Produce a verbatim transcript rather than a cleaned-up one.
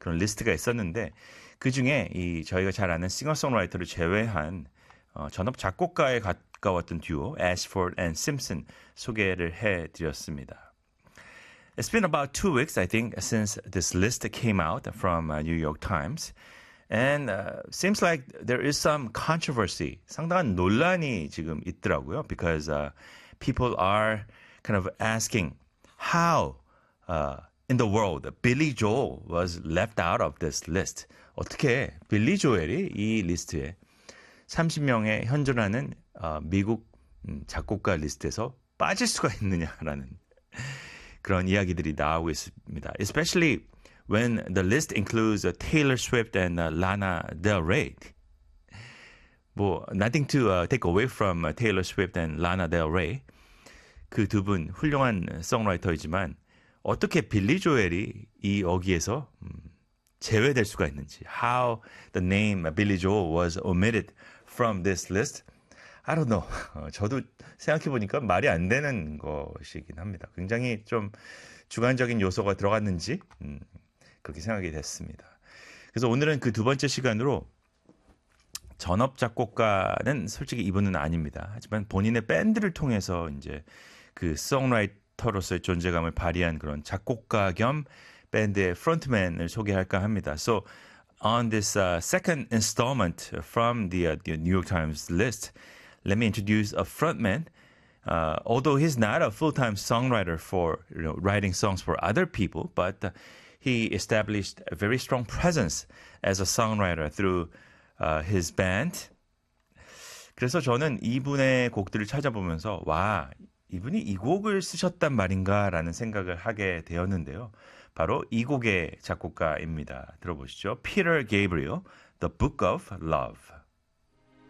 그런 리스트가 있었는데 그 중에 이 저희가 잘 아는 싱어송라이터를 제외한 어, 전업 작곡가에 가까웠던 듀오 애쉬포드 앤 심슨 소개를 해드렸습니다. It's been about two weeks, I think, since this list came out from uh, New York Times. And uh, seems like there is some controversy. 상당한 논란이 지금 있더라고요. Because uh, people are kind of asking how uh, in the world Billy Joel was left out of this list. 어떻게 빌리 조엘이 이 리스트에 삼십 명에 현존하는 어, 미국 음, 작곡가 리스트에서 빠질 수가 있느냐라는 그런 이야기들이 나오고 있습니다. Especially when the list includes uh, Taylor Swift and uh, Lana Del Rey. 뭐 nothing to uh, take away from uh, Taylor Swift and Lana Del Rey. 그 두 분 훌륭한 송라이터이지만 어떻게 빌리 조엘이 이 어기에서 음, 제외될 수가 있는지. How the name Billy Joel was omitted from this list. I don't know. 어, 저도 생각해보니까 말이 안 되는 것이긴 합니다. 굉장히 좀 주관적인 요소가 들어갔는지 음, 그렇게 생각이 됐습니다. 그래서 오늘은 그 두 번째 시간으로 전업 작곡가는 솔직히 이분은 아닙니다. 하지만 본인의 밴드를 통해서 이제 그 송라이터로서의 존재감을 발휘한 그런 작곡가 겸 밴드의 프론트맨을 소개할까 합니다. So on this uh, second installment from the, uh, the New York Times list, let me introduce a frontman. Uh, although he's not a full-time songwriter for you know, writing songs for other people, but uh, he established a very strong presence as a songwriter through uh, his band. 그래서 저는 이분의 곡들을 찾아보면서 와, 이분이 이 곡을 쓰셨단 말인가라는 생각을 하게 되었는데요. 바로 이 곡의 작곡가입니다. 들어보시죠. Peter Gabriel, The Book of Love.